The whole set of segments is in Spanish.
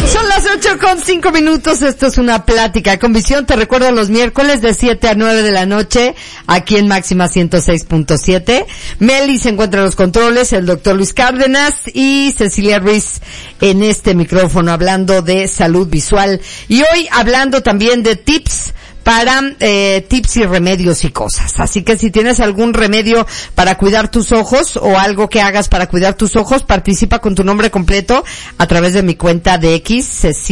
Son las 8:05. Esto es una plática con visión. Te recuerdo los miércoles de 7 a 9 de la noche, aquí en Máxima 106.7. Meli se encuentra en los controles, el doctor Luis Cárdenas y Cecilia Ruiz en este micrófono hablando de salud visual. Y hoy hablando también de tips para tips y remedios y cosas. Así que si tienes algún remedio para cuidar tus ojos o algo que hagas para cuidar tus ojos, participa con tu nombre completo a través de mi cuenta de X,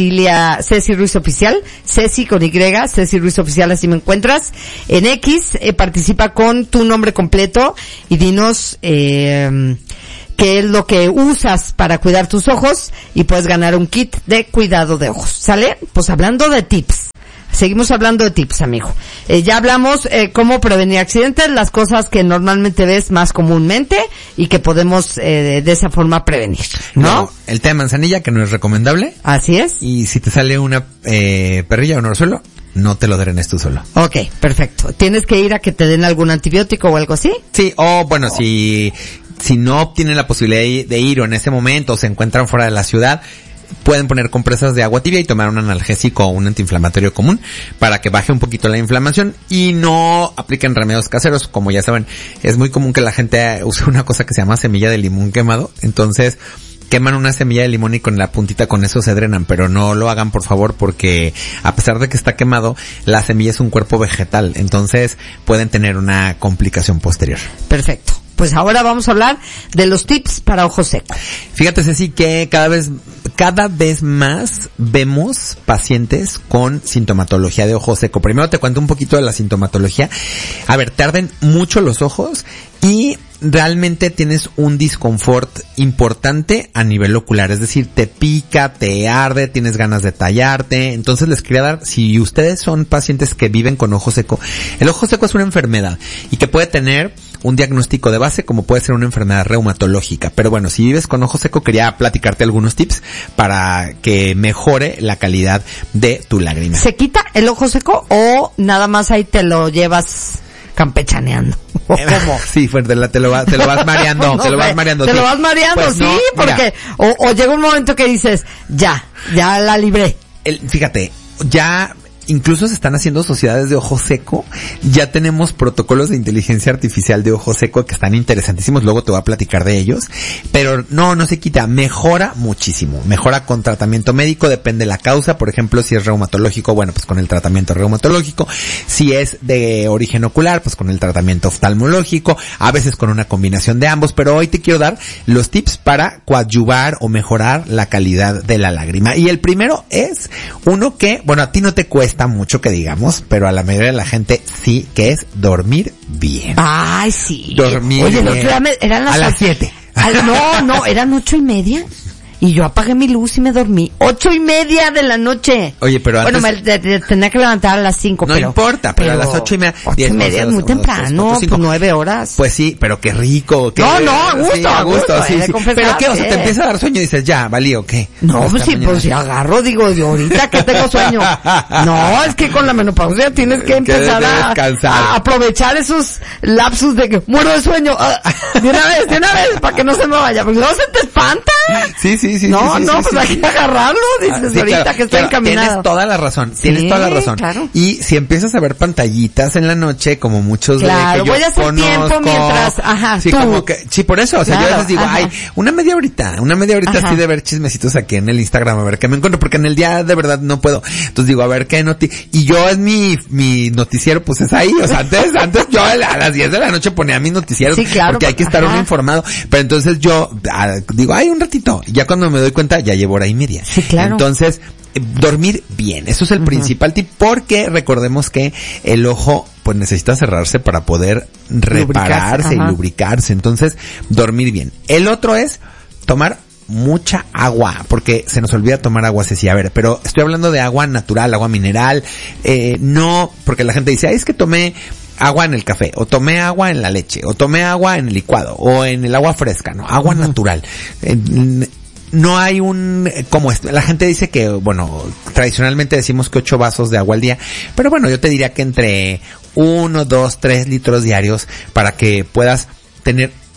Ceci Ruiz Oficial, Ceci con Y, Ceci Ruiz Oficial, así me encuentras. En X, participa con tu nombre completo y dinos qué es lo que usas para cuidar tus ojos y puedes ganar un kit de cuidado de ojos. ¿Sale? Pues hablando de tips. Seguimos hablando de tips, amigo. Ya hablamos cómo prevenir accidentes, las cosas que normalmente ves más comúnmente y que podemos de esa forma prevenir, ¿no? El té de manzanilla, que no es recomendable. Así es. Y si te sale una perrilla o un orzuelo, no te lo drenes tú solo. Ok, perfecto. ¿Tienes que ir a que te den algún antibiótico o algo así? Sí, o bueno, si no obtienen la posibilidad de ir o en ese momento se encuentran fuera de la ciudad, pueden poner compresas de agua tibia y tomar un analgésico o un antiinflamatorio común para que baje un poquito la inflamación y no apliquen remedios caseros. Como ya saben, es muy común que la gente use una cosa que se llama semilla de limón quemado. Entonces, queman una semilla de limón y con la puntita con eso se drenan, pero no lo hagan por favor porque a pesar de que está quemado, la semilla es un cuerpo vegetal. Entonces, pueden tener una complicación posterior. Perfecto. Pues ahora vamos a hablar de los tips para ojo seco. Fíjate, Ceci, que cada vez más vemos pacientes con sintomatología de ojo seco. Primero te cuento un poquito de la sintomatología. A ver, te arden mucho los ojos y realmente tienes un disconfort importante a nivel ocular, es decir, te pica, te arde, tienes ganas de tallarte. Entonces les quería dar, si ustedes son pacientes que viven con ojo seco, el ojo seco es una enfermedad y que puede tener un diagnóstico de base como puede ser una enfermedad reumatológica. Pero bueno, si vives con ojo seco, quería platicarte algunos tips para que mejore la calidad de tu lágrima. ¿Se quita el ojo seco o nada más ahí te lo llevas campechaneando? ¿Cómo? Sí, fuerte, te lo vas mareando, no, te lo vas mareando. Te lo vas mareando, pues sí, no, porque o llega un momento que dices, ya la libré. Fíjate, ya incluso se están haciendo sociedades de ojo seco, ya tenemos protocolos de inteligencia artificial de ojo seco que están interesantísimos, luego te voy a platicar de ellos, pero no se quita, mejora muchísimo, mejora con tratamiento médico, depende de la causa, por ejemplo, si es reumatológico, bueno, pues con el tratamiento reumatológico, si es de origen ocular, pues con el tratamiento oftalmológico, a veces con una combinación de ambos, pero hoy te quiero dar los tips para coadyuvar o mejorar la calidad de la lágrima. Y el primero es uno que, bueno, a ti no te cuesta mucho que digamos, pero a la mayoría de la gente sí, que es dormir bien. Ay, sí. Dormir bien. Oye, eran las 7. No, eran 8:30. Y yo apagué mi luz y me dormí. 8:30 de la noche. Oye, pero antes... Bueno, me tenía que levantar a las 5, no importa, pero a las 8:30. 8:30 es muy temprano, pues 9 horas. Pues sí, pero qué rico. No, a gusto. Sí. Pero qué, o sea, te empieza a dar sueño y dices, ya, valí o qué. No, pues sí, pues si agarro, digo, de ahorita que tengo sueño. No, es que con la menopausia tienes que empezar a aprovechar esos lapsus de que muero de sueño. De una vez, para que no se me vaya, porque luego se te espanta. Sí. No, pues hay que agarrarlo, dices ahorita claro, que estoy encaminado. Tienes toda la razón. Claro. Y si empiezas a ver pantallitas en la noche, como muchos claro, de que yo voy a hacer conozco, tiempo mientras, sí, tú. como que, sí, por eso, o sea, yo a veces digo, una media horita así de ver chismecitos aquí en el Instagram, a ver qué me encuentro, porque en el día de verdad no puedo. Entonces digo, a ver qué y yo en mi noticiero, pues es ahí, o sea, antes yo a las 10 de la noche ponía mis noticieros, sí, claro, porque hay que estar uno informado, pero entonces yo digo, un ratito, ya cuando me doy cuenta ya llevo hora y media. Sí, claro. Entonces, dormir bien, eso es el principal tip, porque recordemos que el ojo pues necesita cerrarse para poder repararse y lubricarse. Entonces, dormir bien. El otro es tomar mucha agua, porque se nos olvida tomar agua, Ceci. A ver, pero estoy hablando de agua natural, agua mineral, no, porque la gente dice, es que tomé agua en el café, o tomé agua en la leche, o tomé agua en el licuado, o en el agua fresca, no, agua natural. No hay como la gente dice que, bueno, tradicionalmente decimos que 8 vasos de agua al día, pero bueno, yo te diría que entre 1, 2, 3 litros diarios para que puedas tener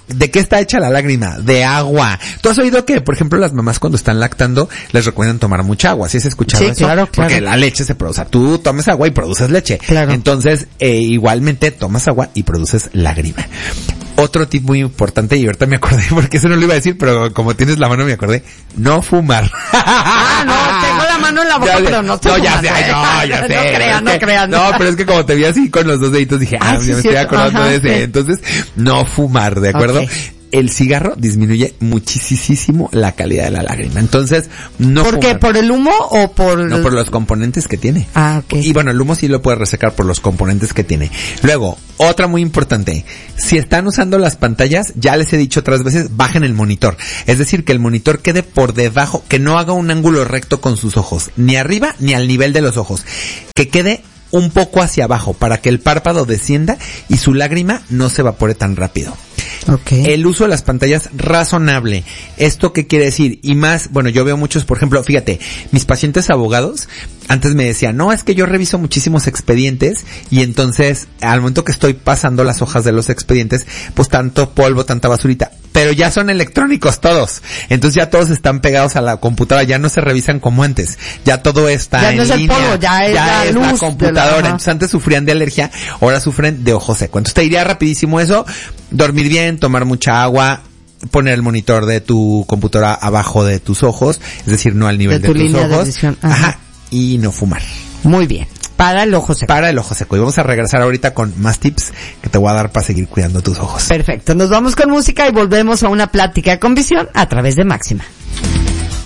¿De qué está hecha la lágrima? De agua. ¿Tú has oído que, por ejemplo, las mamás cuando están lactando les recomiendan tomar mucha agua? ¿Sí has escuchado eso? Claro. Porque la leche se produce. Tú tomas agua y produces leche. Claro. Entonces, igualmente tomas agua y produces lágrima. Otro tip muy importante, y ahorita me acordé, porque eso no lo iba a decir, pero como tienes la mano me acordé, no fumar. No, tengo la mano en la boca, pero no estoy ya fumando, sé, ya sé. No crean. No, pero es que como te vi así con los 2 deditos, dije, Sí, me estoy acordando de ese. Sí. Entonces, no fumar, ¿de acuerdo? Okay. El cigarro disminuye muchísimo la calidad de la lágrima. Entonces, no ¿Por qué? fumar. ¿Por el humo o por...? No, por los componentes que tiene. Ok. Y bueno, el humo sí lo puedes resecar por los componentes que tiene. Luego, otra muy importante. Si están usando las pantallas, ya les he dicho otras veces, bajen el monitor. Es decir, que el monitor quede por debajo, que no haga un ángulo recto con sus ojos. Ni arriba, ni al nivel de los ojos. Que quede un poco hacia abajo, para que el párpado descienda y su lágrima no se evapore tan rápido. Okay. El uso de las pantallas razonable. ¿Esto qué quiere decir? Y más, bueno, yo veo muchos, por ejemplo, fíjate, mis pacientes abogados antes me decían, no, es que yo reviso muchísimos expedientes y entonces al momento que estoy pasando las hojas de los expedientes, pues tanto polvo, tanta basurita, pero ya son electrónicos todos. Entonces ya todos están pegados a la computadora, ya no se revisan como antes. Ya todo está en línea. Ya no es el polvo, ya es la luz computadora. Entonces antes sufrían de alergia, ahora sufren de ojo seco. Entonces te diría rapidísimo eso, dormir bien, tomar mucha agua, poner el monitor de tu computadora abajo de tus ojos, es decir, no al nivel de tus ojos. Ajá. Y no fumar. Muy bien. Para el ojo seco. Para el ojo seco. Y vamos a regresar ahorita con más tips que te voy a dar para seguir cuidando tus ojos. Perfecto. Nos vamos con música y volvemos a una plática con visión a través de Máxima.